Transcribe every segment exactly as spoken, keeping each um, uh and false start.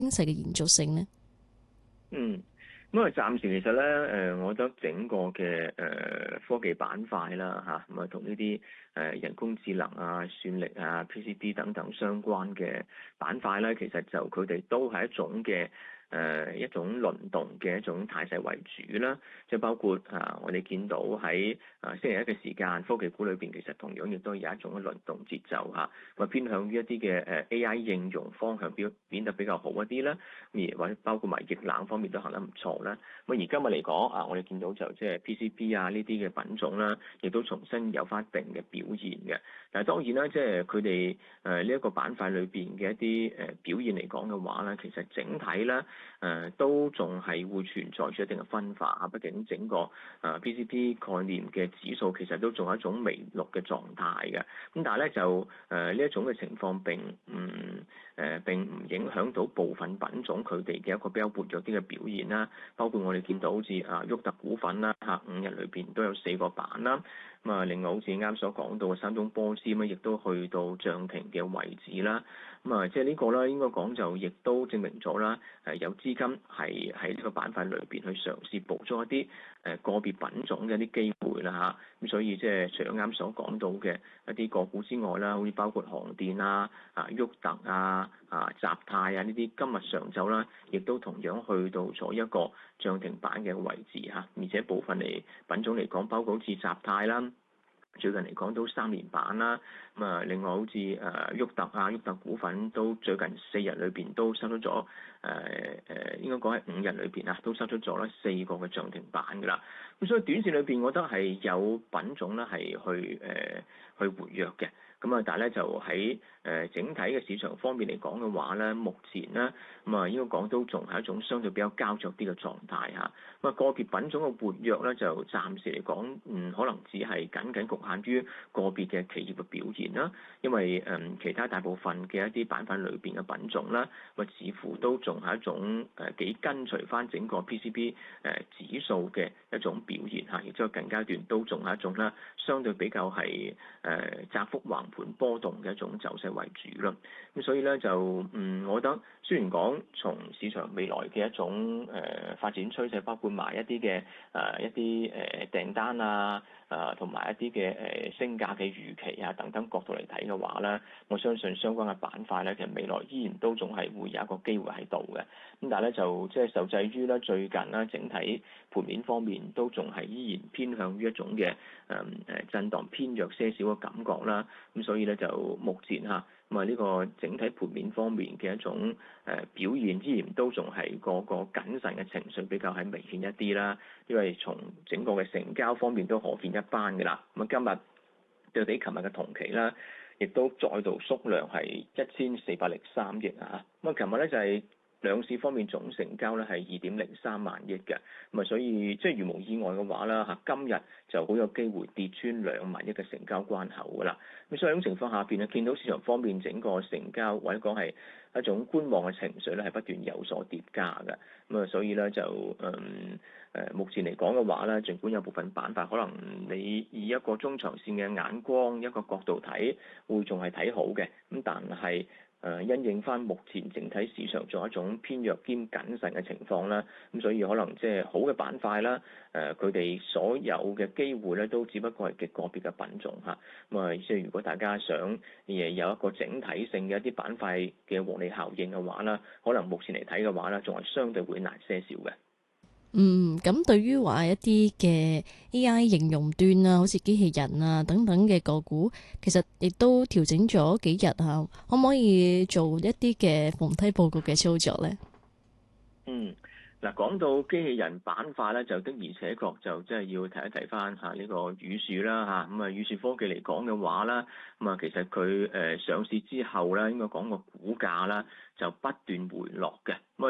經濟嘅延續性咧？ 嗯。咁啊，暫時其實咧，誒，我覺得整個嘅誒科技板塊啦，嚇，咁啊，同呢啲誒人工智能啊、算力啊、P C B 等等相關嘅板塊咧，其實就佢哋都係一種嘅。誒、呃、一種輪動嘅一種態勢為主啦，即係包括啊，我哋見到喺啊星期一嘅時間，科技股裏邊其實同樣亦都有一種嘅輪動節奏嚇，咁啊偏向於一啲嘅誒 A I 應用方向表變得比較好一啲啦，而或者包括埋液冷方面都行得唔錯啦。咁而今日嚟講啊，我哋見到就即係 P C B 啊呢啲嘅品種啦，亦都重新有翻一定嘅表現嘅。但係當然啦，即係佢哋誒呢一個板塊裏邊嘅一啲誒表現嚟講嘅話咧，其實整體咧。誒、呃、都仲係會存在住一定嘅分化啊，畢竟整個誒、呃、P C B 概念嘅指數其實都仲係一種微綠嘅狀態嘅，咁但係咧就誒呢一種嘅情況並唔誒、呃、並唔影響到部分品種佢哋嘅一個比較活躍啲嘅表現啦，包括我哋見到好似啊沃特股份啦嚇，五日裏邊都有四個板啦。咁啊，另外好似啱所講到嘅山東波斯咧，亦都去到漲停嘅位置啦。咁啊，即係呢個咧，應該講就亦都證明咗啦，誒有資金係喺呢個板塊裏邊去嘗試捕捉一啲誒個別品種嘅一啲機會啦嚇。咁所以即係除咗啱所講到嘅一啲個股之外啦，好似包括航電啊、啊沃特啊、啊集泰啊呢啲，今日上晝啦，亦都同樣去到咗一個漲停板嘅位置嚇。而且部分嚟品種嚟講，包括好似集泰啦。最近嚟講都三連板啦，咁啊，另外好似誒沃特啊、沃特股份都最近四日裏邊都收出咗誒誒，應該講喺五日裏邊啊，都收出咗咧四個嘅漲停板㗎啦。咁所以短線裏邊，我覺得係有品種咧係去誒、呃、去活躍嘅。咁啊，但係咧就喺誒整體嘅市場方面嚟講嘅話咧，目前咧咁啊應該講都仲係一種相對比較膠着啲嘅狀態嚇。咁啊個別品種嘅活躍咧，就暫時嚟講，嗯可能只係僅僅局限於個別嘅企業嘅表現啦。因為誒、嗯、其他大部分嘅一啲板塊裏邊嘅品種啦，咁似乎都仲係一種誒幾跟隨翻整個 P C B 誒指數嘅一種表現嚇，亦即係近階段都仲係一種啦，相對比較係誒窄幅橫盤波動嘅一種走勢為主啦。咁所以咧就嗯，我覺得雖然講從市場未來嘅一種誒、呃、發展趨勢，包括埋一啲嘅誒一啲誒訂單啊，誒同埋一啲嘅誒升價嘅預期啊等等角度嚟睇嘅話咧，我相信相關嘅板塊咧，其實未來依然都仲係會有一個機會喺度嘅。咁但係咧就即係受制於咧最近咧整體盤面方面都仲係依然偏向於一種嘅誒誒震盪偏弱些少嘅感覺啦。咁所以咧就目前嚇。咁啊，呢個整體盤面方面嘅一種誒表現，依然都仲係個個謹慎嘅情緒比較係明顯一啲啦。因為從整個嘅成交方面都可見一斑嘅啦。咁啊，今日對比琴日嘅同期啦，亦都再度縮量係一千四百零三億啊。咁啊，琴日咧就係、是。兩市方面總成交咧係二點零三萬億嘅，咁啊所以即係如無意外嘅話啦嚇，今日就好有機會跌穿兩萬億嘅成交關口噶啦。咁所以喺種情況下邊咧，見到市場方面整個成交或者講係一種觀望嘅情緒咧係不斷有所疊加嘅。咁啊所以咧就嗯誒目前嚟講嘅話咧，儘管有部分板塊可能你以一個中長線嘅眼光一個角度睇，會仲係睇好嘅，咁但係。誒因應翻目前整體市場做一種偏弱兼謹慎嘅情況啦，咁所以可能即係好嘅板塊啦，誒佢哋所有嘅機會咧都只不過係極個別嘅品種嚇，咁啊即係如果大家想誒有一個整體性嘅一啲板塊嘅獲利效應嘅話啦，可能目前嚟睇嘅話咧，仲係相對會難些少嘅。 嗯，咁對於話一啲嘅 A I 應用端啊，好似機器人啊等等嘅個股，其實亦都調整咗幾日啊，可唔可以做一啲嘅逢低佈局嘅操作呢？ 嗯，嗱講到機器人板塊咧，就的而且確就即係要提一提翻嚇呢個宇樹啦嚇，咁啊宇樹科技嚟講嘅話啦，咁啊其實佢誒上市之後咧，應該講個股價啦就不斷回落嘅，咁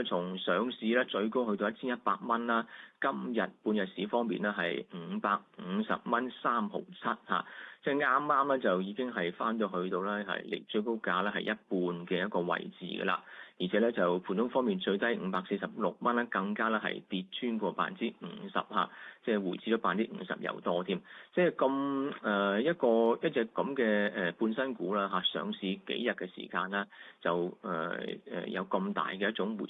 再從上市咧最高去到一千一百蚊啦，今日半日市方面咧係五百五十蚊三毫七嚇，即係啱啱咧就已經係翻咗去到咧係離最高價咧係一半嘅一個位置㗎啦。而且咧就盤中方面最低五百四十六蚊咧，更加咧係跌穿過百分之五十嚇，即係回至咗百分之五十有多添。即係咁誒一個一隻咁嘅誒半新股啦嚇，上市幾日嘅時間啦，就誒誒、呃、有咁大嘅一種回